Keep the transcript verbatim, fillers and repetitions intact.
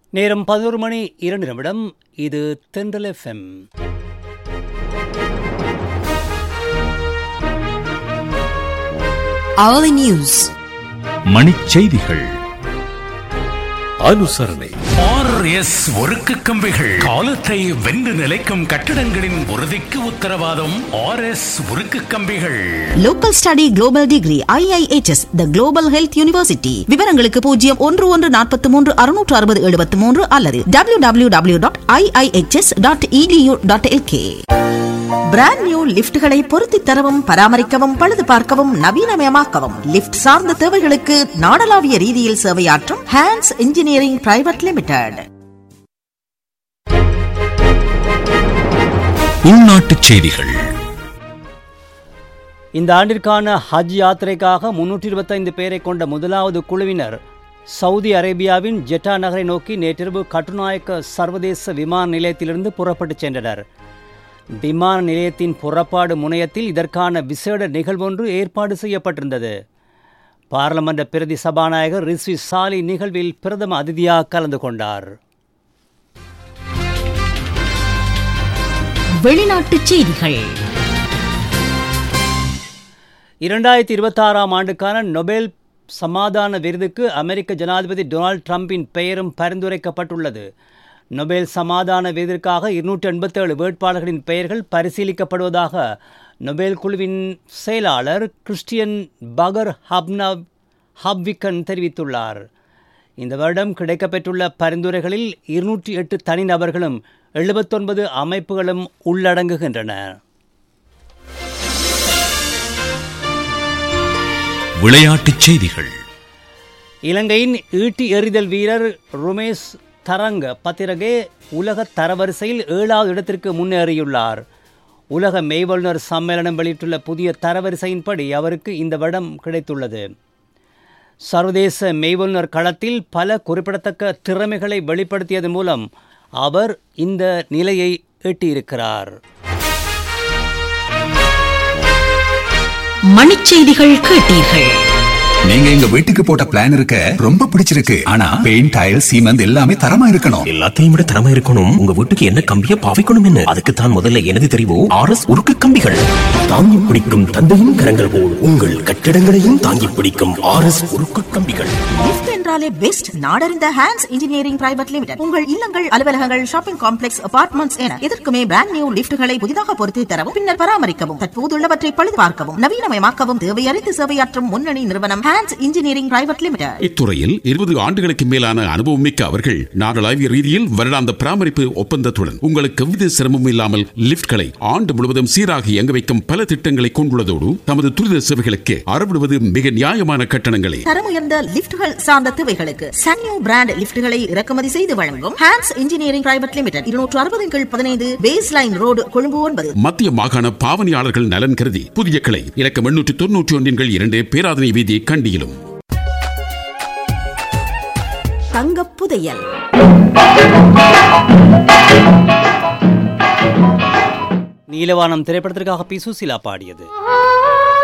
நேரம் பதினோரு மணி இரண்டு நிமிடம். இது தென்றல் எஃப்எம். Hourly News. மணிச்செய்திகள். அனுசரணை. ஆர் எஸ் ஒருக்கு கம்பிகள் காலத்தை வென்று நிலைக்கும் கட்டிடங்களின் உறுதிக்கு உத்தரவாதம். ஆர் எஸ் ஒருக்கு கம்பிகள். Local Study Global Degree I I H S The Global Health University. விவரங்களுக்கு பூஜ்ஜியம் ஒன்று ஒன்று நாற்பத்தி மூன்று அறுநூற்று அறுபது எழுபத்தி மூன்று அல்லது W W W dot I I H S dot E D you dot L K. Brand new லிப்ட்களை பொருத்தி தரவும் பராமரிக்கவும் பழுது பார்க்கவும் நவீனமயமாக்கவும் லிப்ட் சார்ந்த தேவைகளுக்கு நாடளாவிய ரீதியில் சேவையாற்றும் ஹேண்ட்ஸ் இன்ஜினியரிங் பிரைவேட் லிமிடெட். உள்நாட்டுச் செய்திகள். இந்த ஆண்டிற்கான ஹஜ் யாத்திரைக்காக முன்னூற்றி இருபத்தைந்து பேரை கொண்ட முதலாவது குழுவினர் சவுதி அரேபியாவின் ஜெட்டா நகரை நோக்கி நேற்றிரவு கட்டுநாயக்க சர்வதேச விமான நிலையத்திலிருந்து புறப்பட்டுச் சென்றனர். விமான நிலையத்தின் புறப்பாடு முனையத்தில் இதற்கான விசேட நிகழ்வொன்று ஏற்பாடு செய்யப்பட்டிருந்தது. பாராளுமன்ற பிரதி சபாநாயகர் ரிஸ்வி சாலி நிகழ்வில் பிரதம அதிதியாக கலந்து கொண்டார். வெளிநாட்டுச் செய்திகள். இரண்டாயிரத்தி இருபத்தி ஆறாம் ஆண்டுக்கான நொபேல் சமாதான விருதுக்கு அமெரிக்க ஜனாதிபதி டொனால்டு டிரம்பின் பெயரும் பரிந்துரைக்கப்பட்டுள்ளது. நொபேல் சமாதான விருதிற்காக இருநூற்றி எண்பத்தேழு வேட்பாளர்களின் பெயர்கள் பரிசீலிக்கப்படுவதாக நொபேல் குழுவின் செயலாளர் கிறிஸ்டியன் பகர் ஹப்னவ் ஹப்விக்கன் தெரிவித்துள்ளார். இந்த வருடம் கிடைக்கப்பெற்றுள்ள பரிந்துரைகளில் இருநூற்றி எட்டு தனிநபர்களும் எழுபத்தொன்பது அமைப்புகளும் உள்ளடங்குகின்றன. விளையாட்டுச் செய்திகள். இலங்கையின் ஈட்டி எறிதல் வீரர் ருமேஷ் தரங்க பத்திரகே உலக தரவரிசையில் ஏழாவது இடத்திற்கு முன்னேறியுள்ளார். உலக மெய்வல்லுநர் சம்மேளனம் வெளியிட்டுள்ள புதிய தரவரிசையின்படி அவருக்கு இந்த வருடம் கிடைத்துள்ளது. சர்வதேச மெய்வல்லுநர் களத்தில் பல குறிப்பிடத்தக்க திறமைகளை வெளிப்படுத்தியதன் மூலம் அவர் இந்த நிலையை எட்டியிருக்கிறார். மணிச்செய்திகள் கேட்டீர்கள். நீங்க எங்க வீட்டுக்கு போட்ட பிளான் இருக்க ரொம்ப பிடிச்சிருக்கு. ஆனா பெயிண்ட், டைல், சீமெண்ட் எல்லாமே தரமா இருக்கணும். எல்லாத்தையும் விட தரமா இருக்கணும். உங்க வீட்டுக்கு என்ன கம்பிய பாவிக்கணும் என்ன? அதுக்கு தான் முதல்ல எனது தெரிவு ஆர் எஸ் உருக்கு கம்பிகள். தாங்கி பிடிக்கும் தந்தையின் கரங்கள் போல் உங்கள் கட்டிடங்களையும் தாங்கி பிடிக்கும் ஆர் எஸ் உருக்கு கம்பிகள். லிஃப்ட் என்றாலே best நாடறிந்த hands engineering private limited. உங்கள் இல்லங்கள், அலுவலகங்கள், ஷாப்பிங் காம்ப்ளெக்ஸ், அபார்ட்மெண்ட்ஸ் என எதற்குமே பிராண்ட் நியூ லிஃப்ட்களை புதிதாக பொருத்தி தரவும் பின்னர் பராமரிக்கவும் தற்போதுள்ளவற்றை பழுது பார்க்கவும் நவீனமயமாக்கவும் தேவையறிந்து சேவையாற்றும் முன்னணி நிறுவனம் ஹேண்ட்ஸ் இன்ஜினியரிங் பிரைவேட் லிமிடெட். இத்துறையில் இருபது ஆண்டுகளுக்கு மேலான அனுபவம் மிக்க அவர்கள் நாடளாவிய ரீதியில் வருடாந்த பராமரிப்பு ஒப்பந்தத்துடன் உங்களுக்கு எவ்வித சிரமமும் இல்லாமல் லிப்ட்களை ஆண்டு முழுவதும் சீராக இயங்க வைக்கும் பல திட்டங்களை கொண்டுள்ளதோடு தமது துரித சேவைகளுக்கு அறவிடுவது மிக நியாயமான கட்டணங்களை. தரமுயர்ந்த லிப்ட்கள் சார்ந்த தேவைகளுக்கு சன்யூ பிராண்ட் லிப்ட்களை இறக்குமதி செய்து வழங்கும் ஹேண்ட்ஸ் இன்ஜினியரிங் பிரைவேட் லிமிடெட். இருநூற்று அறுபது பதினைந்து பேஸ் லைன் ரோடு, கொழும்பு ஒன்பது. மத்திய மாகாண பாவனையாளர்கள் நலன் கருதி புதிய கிளை இலக்கம் எண்ணூற்று தொன்னூற்றி ஒன்றின் இரண்டு பேராதனை வீதி கண்டியிலும். தங்கப் புதையல். நீலவானம் திரைப்படத்திற்காக பி சுசீலா பாடியது.